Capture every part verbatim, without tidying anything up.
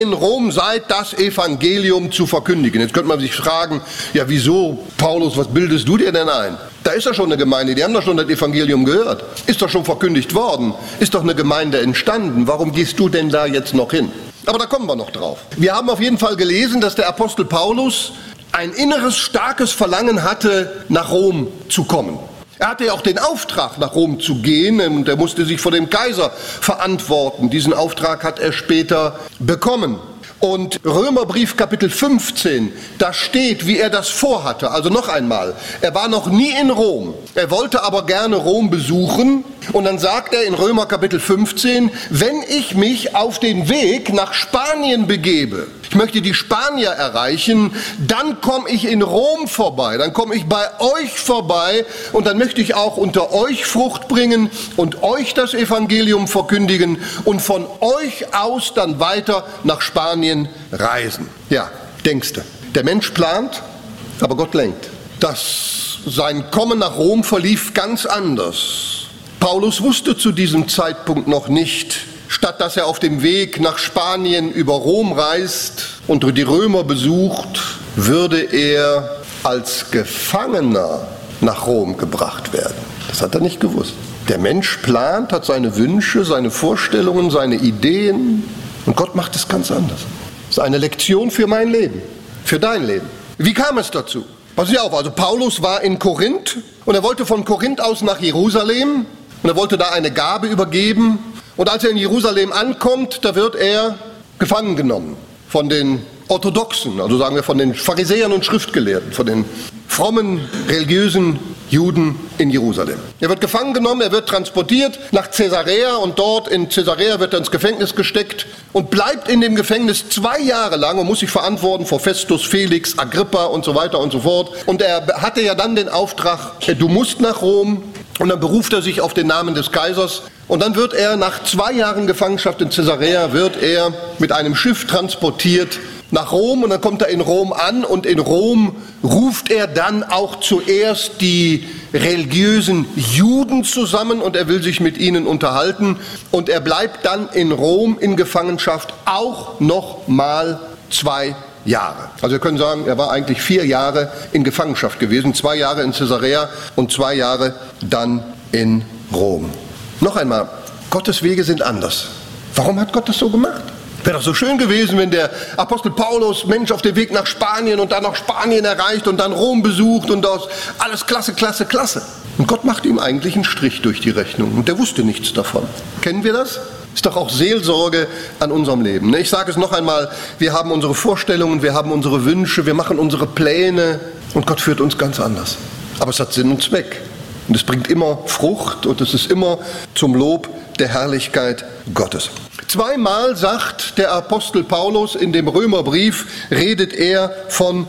in Rom seid, das Evangelium zu verkündigen. Jetzt könnte man sich fragen, ja wieso, Paulus, was bildest du dir denn ein? Da ist doch schon eine Gemeinde, die haben doch schon das Evangelium gehört. Ist doch schon verkündigt worden, ist doch eine Gemeinde entstanden. Warum gehst du denn da jetzt noch hin? Aber da kommen wir noch drauf. Wir haben auf jeden Fall gelesen, dass der Apostel Paulus ein inneres, starkes Verlangen hatte, nach Rom zu kommen. Er hatte ja auch den Auftrag, nach Rom zu gehen, und er musste sich vor dem Kaiser verantworten. Diesen Auftrag hat er später bekommen. Und Römerbrief Kapitel fünfzehn, da steht, wie er das vorhatte. Also noch einmal, er war noch nie in Rom. Er wollte aber gerne Rom besuchen. Und dann sagt er in Römer Kapitel fünfzehn, wenn ich mich auf den Weg nach Spanien begebe, ich möchte die Spanier erreichen, dann komme ich in Rom vorbei, dann komme ich bei euch vorbei und dann möchte ich auch unter euch Frucht bringen und euch das Evangelium verkündigen und von euch aus dann weiter nach Spanien reisen. Ja, denkst du, der Mensch plant, aber Gott lenkt. Das, sein Kommen nach Rom verlief ganz anders. Paulus wusste zu diesem Zeitpunkt noch nicht, statt dass er auf dem Weg nach Spanien über Rom reist und die Römer besucht, würde er als Gefangener nach Rom gebracht werden. Das hat er nicht gewusst. Der Mensch plant, hat seine Wünsche, seine Vorstellungen, seine Ideen und Gott macht es ganz anders. Das ist eine Lektion für mein Leben, für dein Leben. Wie kam es dazu? Pass auf, also Paulus war in Korinth und er wollte von Korinth aus nach Jerusalem und er wollte da eine Gabe übergeben. Und als er in Jerusalem ankommt, da wird er gefangen genommen von den Orthodoxen, also sagen wir von den Pharisäern und Schriftgelehrten, von den frommen, religiösen Juden in Jerusalem. Er wird gefangen genommen, er wird transportiert nach Caesarea und dort in Caesarea wird er ins Gefängnis gesteckt und bleibt in dem Gefängnis zwei Jahre lang und muss sich verantworten vor Festus, Felix, Agrippa und so weiter und so fort. Und er hatte ja dann den Auftrag, du musst nach Rom. Und dann beruft er sich auf den Namen des Kaisers und dann wird er nach zwei Jahren Gefangenschaft in Caesarea, wird er mit einem Schiff transportiert nach Rom und dann kommt er in Rom an und in Rom ruft er dann auch zuerst die religiösen Juden zusammen und er will sich mit ihnen unterhalten und er bleibt dann in Rom in Gefangenschaft auch noch mal zwei Jahre. Also wir können sagen, er war eigentlich vier Jahre in Gefangenschaft gewesen, zwei Jahre in Caesarea und zwei Jahre dann in Rom. Noch einmal, Gottes Wege sind anders. Warum hat Gott das so gemacht? Wäre doch so schön gewesen, wenn der Apostel Paulus, Mensch, auf dem Weg nach Spanien und dann nach Spanien erreicht und dann Rom besucht und das alles klasse, klasse, klasse. Und Gott macht ihm eigentlich einen Strich durch die Rechnung und der wusste nichts davon. Kennen wir das? Ist doch auch Seelsorge an unserem Leben. Ich sage es noch einmal, wir haben unsere Vorstellungen, wir haben unsere Wünsche, wir machen unsere Pläne und Gott führt uns ganz anders. Aber es hat Sinn und Zweck und es bringt immer Frucht und es ist immer zum Lob der Herrlichkeit Gottes. Zweimal sagt der Apostel Paulus in dem Römerbrief, redet er von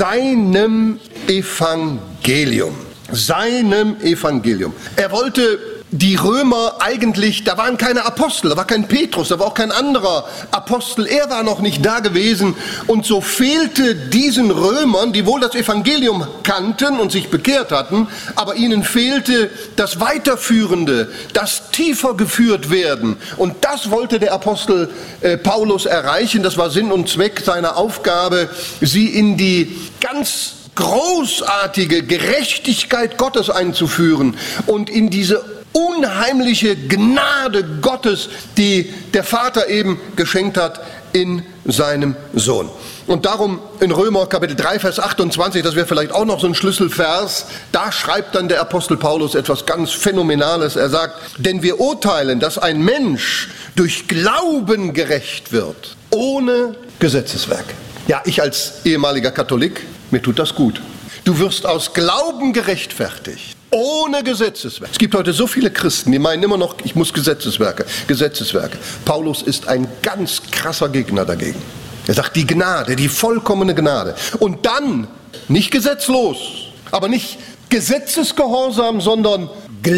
seinem Evangelium. Seinem Evangelium. Er wollte die Römer eigentlich, da waren keine Apostel, da war kein Petrus, da war auch kein anderer Apostel, er war noch nicht da gewesen und so fehlte diesen Römern, die wohl das Evangelium kannten und sich bekehrt hatten, aber ihnen fehlte das Weiterführende, das tiefer geführt werden und das wollte der Apostel äh, Paulus erreichen, das war Sinn und Zweck seiner Aufgabe, sie in die ganz großartige Gerechtigkeit Gottes einzuführen und in diese unheimliche Gnade Gottes, die der Vater eben geschenkt hat in seinem Sohn. Und darum in Römer Kapitel drei, Vers achtundzwanzig, das wäre vielleicht auch noch so ein Schlüsselvers, da schreibt dann der Apostel Paulus etwas ganz Phänomenales. Er sagt, denn wir urteilen, dass ein Mensch durch Glauben gerecht wird, ohne Gesetzeswerk. Ja, ich als ehemaliger Katholik, mir tut das gut. Du wirst aus Glauben gerechtfertigt. Ohne Gesetzeswerke. Es gibt heute so viele Christen, die meinen immer noch, ich muss Gesetzeswerke, Gesetzeswerke. Paulus ist ein ganz krasser Gegner dagegen. Er sagt, die Gnade, die vollkommene Gnade. Und dann, nicht gesetzlos, aber nicht Gesetzesgehorsam, sondern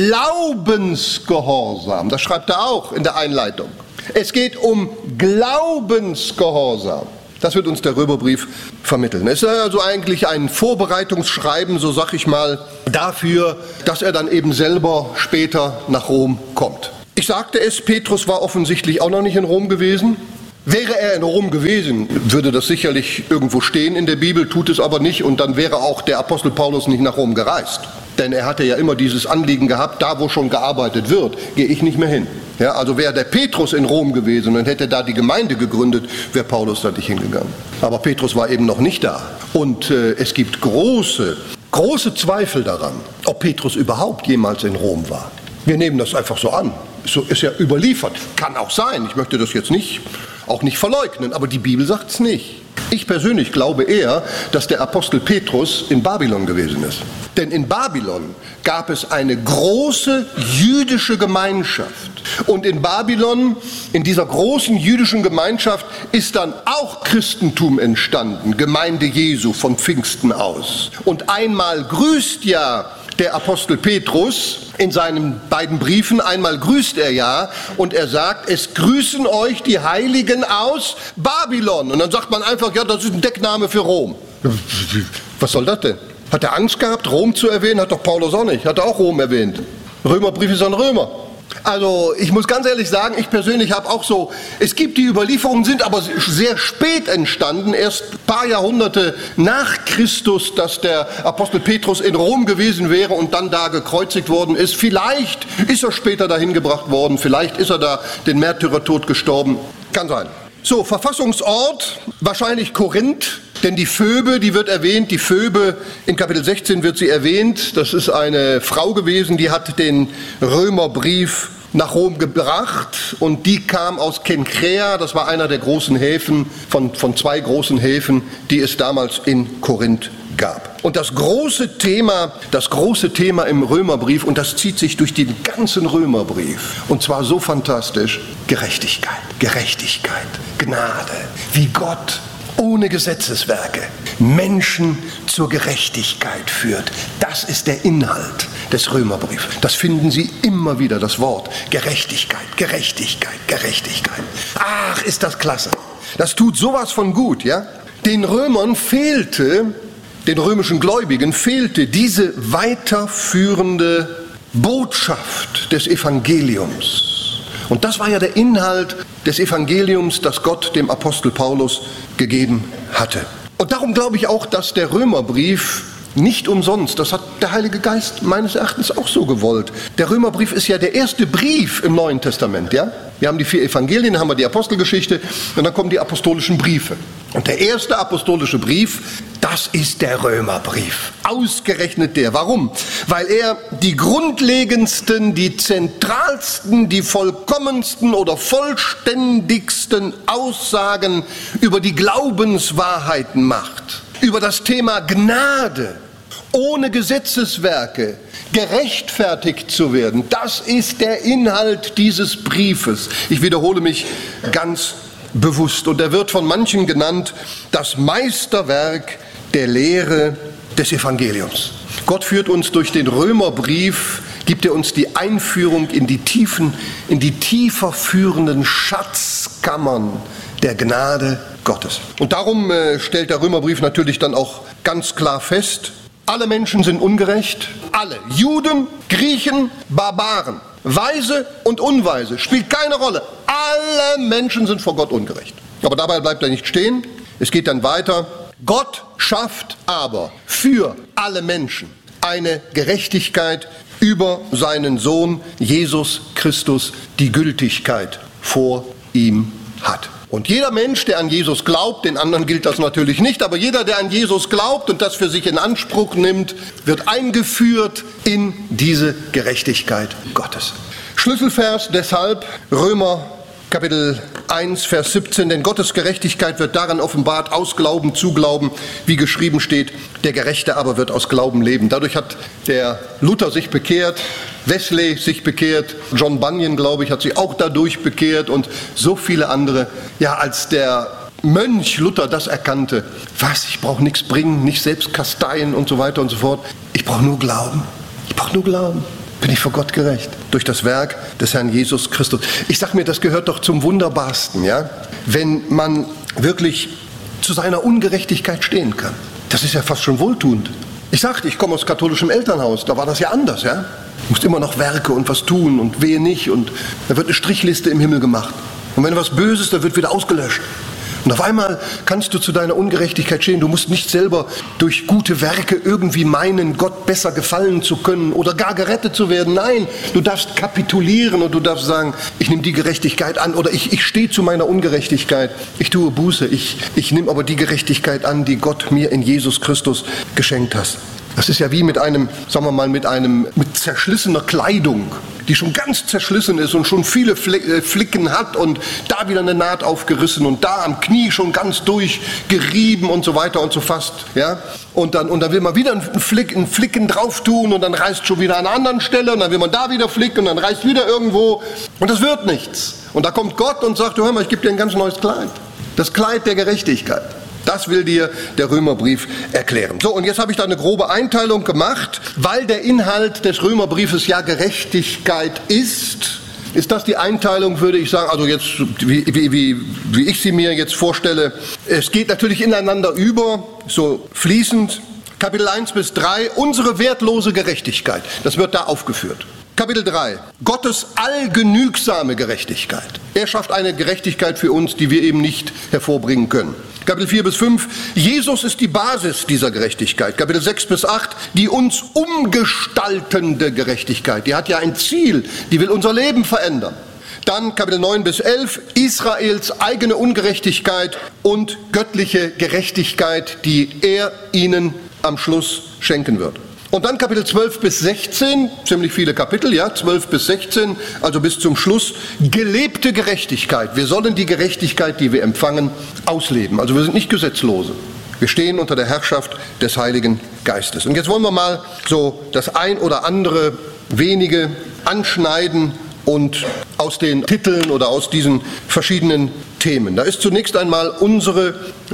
Glaubensgehorsam. Das schreibt er auch in der Einleitung. Es geht um Glaubensgehorsam. Das wird uns der Römerbrief vermitteln. Es ist also eigentlich ein Vorbereitungsschreiben, so sag ich mal, dafür, dass er dann eben selber später nach Rom kommt. Ich sagte es, Petrus war offensichtlich auch noch nicht in Rom gewesen. Wäre er in Rom gewesen, würde das sicherlich irgendwo stehen in der Bibel, tut es aber nicht, und dann wäre auch der Apostel Paulus nicht nach Rom gereist. Denn er hatte ja immer dieses Anliegen gehabt, da wo schon gearbeitet wird, gehe ich nicht mehr hin. Ja, also wäre der Petrus in Rom gewesen und hätte da die Gemeinde gegründet, wäre Paulus da nicht hingegangen. Aber Petrus war eben noch nicht da. Und äh, es gibt große, große Zweifel daran, ob Petrus überhaupt jemals in Rom war. Wir nehmen das einfach so an. So ist ja überliefert. Kann auch sein. Ich möchte das jetzt nicht, auch nicht verleugnen, aber die Bibel sagt es nicht. Ich persönlich glaube eher, dass der Apostel Petrus in Babylon gewesen ist. Denn in Babylon gab es eine große jüdische Gemeinschaft. Und in Babylon, in dieser großen jüdischen Gemeinschaft, ist dann auch Christentum entstanden, Gemeinde Jesu von Pfingsten aus. Und einmal grüßt ja der Apostel Petrus in seinen beiden Briefen, einmal grüßt er ja und er sagt, es grüßen euch die Heiligen aus Babylon. Und dann sagt man einfach, ja, das ist ein Deckname für Rom. Was soll das denn? Hat er Angst gehabt, Rom zu erwähnen? Hat doch Paulus auch nicht. Hat er auch Rom erwähnt. Römerbrief ist an Römer. Also ich muss ganz ehrlich sagen, ich persönlich habe auch so, es gibt die Überlieferungen, sind aber sehr spät entstanden, erst ein paar Jahrhunderte nach Christus, dass der Apostel Petrus in Rom gewesen wäre und dann da gekreuzigt worden ist. Vielleicht ist er später dahin gebracht worden, vielleicht ist er da den Märtyrertod gestorben, kann sein. So, Verfassungsort, wahrscheinlich Korinth. Denn die Phoebe, die wird erwähnt, die Phoebe, in Kapitel sechzehn wird sie erwähnt, das ist eine Frau gewesen, die hat den Römerbrief nach Rom gebracht und die kam aus Kenkrea, das war einer der großen Häfen, von, von zwei großen Häfen, die es damals in Korinth gab. Und das große Thema, das große Thema im Römerbrief, und das zieht sich durch den ganzen Römerbrief, und zwar so fantastisch, Gerechtigkeit, Gerechtigkeit, Gnade, wie Gott ohne Gesetzeswerke Menschen zur Gerechtigkeit führt. Das ist der Inhalt des Römerbriefes. Das finden Sie immer wieder, das Wort Gerechtigkeit, Gerechtigkeit, Gerechtigkeit. Ach, ist das klasse. Das tut sowas von gut, ja? Den Römern fehlte, den römischen Gläubigen fehlte diese weiterführende Botschaft des Evangeliums. Und das war ja der Inhalt des Evangeliums, das Gott dem Apostel Paulus gegeben hatte. Und darum glaube ich auch, dass der Römerbrief nicht umsonst, das hat der Heilige Geist meines Erachtens auch so gewollt. Der Römerbrief ist ja der erste Brief im Neuen Testament, ja? Wir haben die vier Evangelien, dann haben wir die Apostelgeschichte und dann kommen die apostolischen Briefe. Und der erste apostolische Brief, das ist der Römerbrief. Ausgerechnet der. Warum? Weil er die grundlegendsten, die zentralsten, die vollkommensten oder vollständigsten Aussagen über die Glaubenswahrheiten macht. Über das Thema Gnade, ohne Gesetzeswerke, gerechtfertigt zu werden. Das ist der Inhalt dieses Briefes. Ich wiederhole mich ganz bewusst. Und er wird von manchen genannt das Meisterwerk der Lehre des Evangeliums. Gott führt uns durch den Römerbrief, gibt er uns die Einführung in die tiefen, in die tiefer führenden Schatzkammern der Gnade Gottes. Und darum äh, stellt der Römerbrief natürlich dann auch ganz klar fest, alle Menschen sind ungerecht, alle, Juden, Griechen, Barbaren, Weise und Unweise, spielt keine Rolle. Alle Menschen sind vor Gott ungerecht. Aber dabei bleibt er nicht stehen, es geht dann weiter. Gott schafft aber für alle Menschen eine Gerechtigkeit über seinen Sohn Jesus Christus, die Gültigkeit vor ihm hat. Und jeder Mensch, der an Jesus glaubt, den anderen gilt das natürlich nicht, aber jeder, der an Jesus glaubt und das für sich in Anspruch nimmt, wird eingeführt in diese Gerechtigkeit Gottes. Schlüsselvers deshalb Römer Kapitel eins, Vers siebzehn, denn Gottes Gerechtigkeit wird darin offenbart, aus Glauben zu Glauben, wie geschrieben steht, der Gerechte aber wird aus Glauben leben. Dadurch hat der Luther sich bekehrt, Wesley sich bekehrt, John Bunyan, glaube ich, hat sich auch dadurch bekehrt und so viele andere. Ja, als der Mönch Luther das erkannte, was, ich brauche nichts bringen, nicht selbst kasteien und so weiter und so fort. Ich brauche nur Glauben, ich brauche nur Glauben. Bin ich vor Gott gerecht durch das Werk des Herrn Jesus Christus. Ich sage mir, das gehört doch zum Wunderbarsten, ja, wenn man wirklich zu seiner Ungerechtigkeit stehen kann. Das ist ja fast schon wohltuend. Ich sagte, ich komme aus katholischem Elternhaus, da war das ja anders, ja. Du musst immer noch Werke und was tun und wehe nicht und da wird eine Strichliste im Himmel gemacht. Und wenn was Böses, dann wird wieder ausgelöscht. Und auf einmal kannst du zu deiner Ungerechtigkeit stehen. Du musst nicht selber durch gute Werke irgendwie meinen, Gott besser gefallen zu können oder gar gerettet zu werden. Nein, du darfst kapitulieren und du darfst sagen, ich nehme die Gerechtigkeit an oder ich, ich stehe zu meiner Ungerechtigkeit. Ich tue Buße. Ich, ich nehme aber die Gerechtigkeit an, die Gott mir in Jesus Christus geschenkt hat. Das ist ja wie mit einem, sagen wir mal, mit einem, mit zerschlissener Kleidung, die schon ganz zerschlissen ist und schon viele Flicken hat und da wieder eine Naht aufgerissen und da am Knie schon ganz durchgerieben und so weiter und so fast, ja. Und dann, und dann will man wieder einen, Flick, einen Flicken drauf tun und dann reißt schon wieder an einer anderen Stelle und dann will man da wieder flicken und dann reißt wieder irgendwo und das wird nichts. Und da kommt Gott und sagt, hör mal, ich gebe dir ein ganz neues Kleid. Das Kleid der Gerechtigkeit. Das will dir der Römerbrief erklären. So, und jetzt habe ich da eine grobe Einteilung gemacht, weil der Inhalt des Römerbriefes ja Gerechtigkeit ist. Ist das die Einteilung, würde ich sagen, also jetzt, wie, wie, wie, wie ich sie mir jetzt vorstelle. Es geht natürlich ineinander über, so fließend. Kapitel eins bis drei, unsere wertlose Gerechtigkeit. Das wird da aufgeführt. Kapitel drei, Gottes allgenügsame Gerechtigkeit. Er schafft eine Gerechtigkeit für uns, die wir eben nicht hervorbringen können. Kapitel vier bis fünf, Jesus ist die Basis dieser Gerechtigkeit. Kapitel sechs bis acht, die uns umgestaltende Gerechtigkeit. Die hat ja ein Ziel, die will unser Leben verändern. Dann Kapitel neun bis elf, Israels eigene Ungerechtigkeit und göttliche Gerechtigkeit, die er ihnen am Schluss schenken wird. Und dann Kapitel zwölf bis sechzehn, ziemlich viele Kapitel, ja, zwölf bis sechzehn, also bis zum Schluss, gelebte Gerechtigkeit. Wir sollen die Gerechtigkeit, die wir empfangen, ausleben. Also wir sind nicht Gesetzlose. Wir stehen unter der Herrschaft des Heiligen Geistes. Und jetzt wollen wir mal so das ein oder andere wenige anschneiden und aus den Titeln oder aus diesen verschiedenen Themen. Da ist zunächst einmal unsere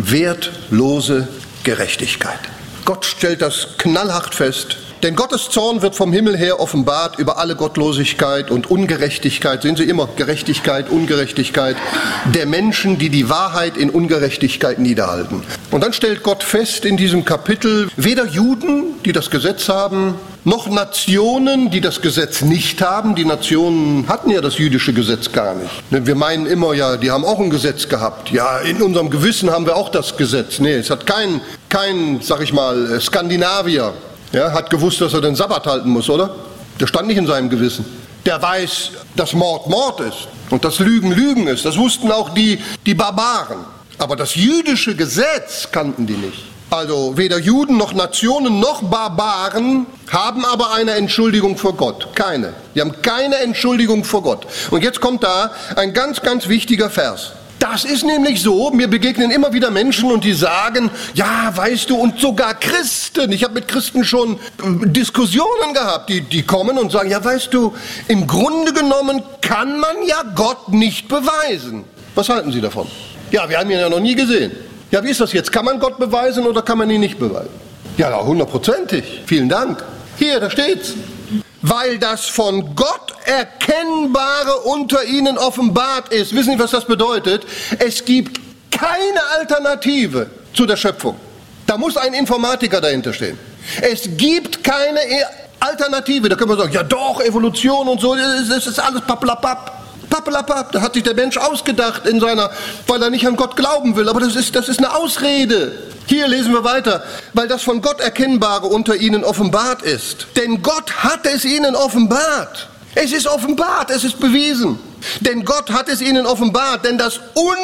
wertlose Gerechtigkeit. Gott stellt das knallhart fest, denn Gottes Zorn wird vom Himmel her offenbart über alle Gottlosigkeit und Ungerechtigkeit. Sehen Sie immer Gerechtigkeit, Ungerechtigkeit der Menschen, die die Wahrheit in Ungerechtigkeit niederhalten. Und dann stellt Gott fest in diesem Kapitel, weder Juden, die das Gesetz haben, noch Nationen, die das Gesetz nicht haben. Die Nationen hatten ja das jüdische Gesetz gar nicht. Wir meinen immer, ja, die haben auch ein Gesetz gehabt. Ja, in unserem Gewissen haben wir auch das Gesetz. Nee, es hat kein, kein, sag ich mal, Skandinavier, ja, hat gewusst, dass er den Sabbat halten muss, oder? Das stand nicht in seinem Gewissen. Der weiß, dass Mord Mord ist und dass Lügen Lügen ist. Das wussten auch die, die Barbaren. Aber das jüdische Gesetz kannten die nicht. Also weder Juden noch Nationen noch Barbaren haben aber eine Entschuldigung vor Gott. Keine. Die haben keine Entschuldigung vor Gott. Und jetzt kommt da ein ganz, ganz wichtiger Vers. Das ist nämlich so, mir begegnen immer wieder Menschen und die sagen, ja, weißt du, und sogar Christen, ich habe mit Christen schon Diskussionen gehabt, die, die kommen und sagen, ja, weißt du, im Grunde genommen kann man ja Gott nicht beweisen. Was halten Sie davon? Ja, wir haben ihn ja noch nie gesehen. Ja, wie ist das jetzt? Kann man Gott beweisen oder kann man ihn nicht beweisen? Ja, hundertprozentig. Vielen Dank. Hier, da steht's. Weil das von Gott Erkennbare unter ihnen offenbart ist. Wissen Sie, was das bedeutet? Es gibt keine Alternative zu der Schöpfung. Da muss ein Informatiker dahinter stehen. Es gibt keine Alternative. Da können wir sagen, ja doch, Evolution und so, das ist alles pappelapapp. Pappelapapp, da hat sich der Mensch ausgedacht in seiner, weil er nicht an Gott glauben will. Aber das ist, das ist eine Ausrede. Hier lesen wir weiter, weil das von Gott Erkennbare unter ihnen offenbart ist. Denn Gott hat es ihnen offenbart. Es ist offenbart, es ist bewiesen. Denn Gott hat es ihnen offenbart, denn das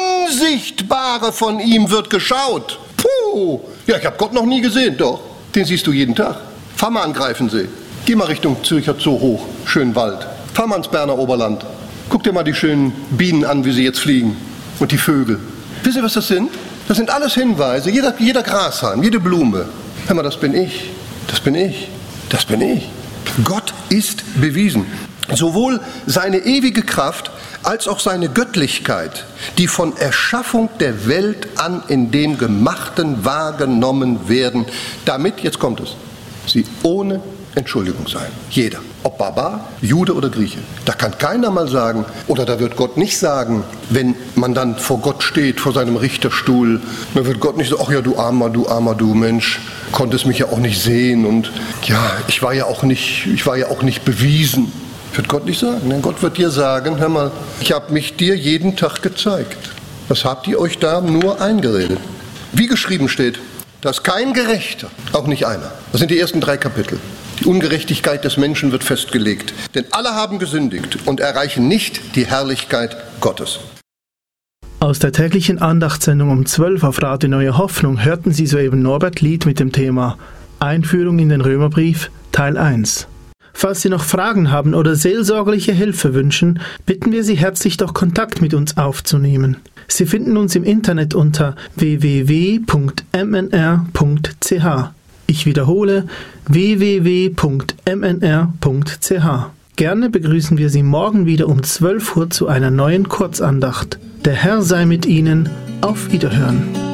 Unsichtbare von ihm wird geschaut. Puh, ja, ich habe Gott noch nie gesehen, doch. Den siehst du jeden Tag. Fahr mal an Greifensee. Geh mal Richtung Zürcher Zoo hoch, schön Wald. Fahr mal ins Berner Oberland. Guck dir mal die schönen Bienen an, wie sie jetzt fliegen. Und die Vögel. Wisst ihr, was das sind? Das sind alles Hinweise. Jeder, jeder Grashalm, jede Blume. Hör mal, das bin ich. Das bin ich. Das bin ich. Gott ist bewiesen. Sowohl seine ewige Kraft als auch seine Göttlichkeit, die von Erschaffung der Welt an in dem Gemachten wahrgenommen werden, damit, jetzt kommt es, sie ohne Entschuldigung sein. Jeder. Ob Barbar, Jude oder Grieche. Da kann keiner mal sagen, oder da wird Gott nicht sagen, wenn man dann vor Gott steht, vor seinem Richterstuhl, dann wird Gott nicht sagen, ach ja, du armer, du armer, du Mensch, konntest mich ja auch nicht sehen und ja, ich war ja auch nicht, ich war ja auch nicht bewiesen. Wird Gott nicht sagen. Denn Gott wird dir sagen, hör mal, ich habe mich dir jeden Tag gezeigt. Was habt ihr euch da nur eingeredet? Wie geschrieben steht, da ist kein Gerechter, auch nicht einer. Das sind die ersten drei Kapitel. Die Ungerechtigkeit des Menschen wird festgelegt. Denn alle haben gesündigt und erreichen nicht die Herrlichkeit Gottes. Aus der täglichen Andachtssendung um zwölf auf Radio Neue Hoffnung hörten Sie soeben Norbert Lied mit dem Thema Einführung in den Römerbrief, Teil eins. Falls Sie noch Fragen haben oder seelsorgerliche Hilfe wünschen, bitten wir Sie herzlich, doch Kontakt mit uns aufzunehmen. Sie finden uns im Internet unter w w w punkt m n r punkt c h. Ich wiederhole w w w punkt m n r punkt c h. Gerne begrüßen wir Sie morgen wieder um zwölf Uhr zu einer neuen Kurzandacht. Der Herr sei mit Ihnen. Auf Wiederhören.